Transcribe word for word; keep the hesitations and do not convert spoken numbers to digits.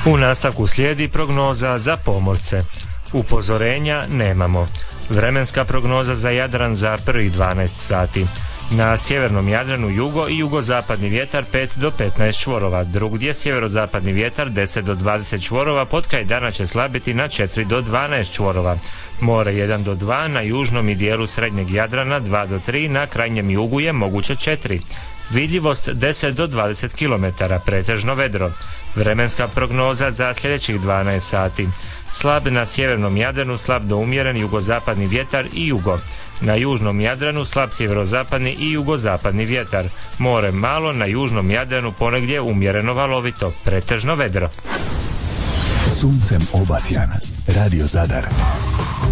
U nastavku slijedi prognoza za pomorce. Upozorenja nemamo. Vremenska prognoza za Jadran za prvih dvanaest sati. Na sjevernom Jadranu jugo i jugozapadni vjetar pet do petnaest čvorova, drugdje sjeverozapadni vjetar deset do dvadeset čvorova, potkraj dana će slabiti na četiri do dvanaest čvorova. More jedan do dva, na južnom i dijelu srednjeg Jadrana dva do tri, na krajnjem jugu je moguće četiri. Vidljivost deset do dvadeset kilometara, pretežno vedro. Vremenska prognoza za sljedećih dvanaest sati. Slab na sjevernom Jadranu, slab do umjeren jugozapadni vjetar i jugo. Na južnom Jadranu slab sjeverozapadni i jugozapadni vjetar. More malo, na južnom Jadranu ponegdje umjereno valovito, pretežno vedro. Suncem obasjan, Radio Zadar.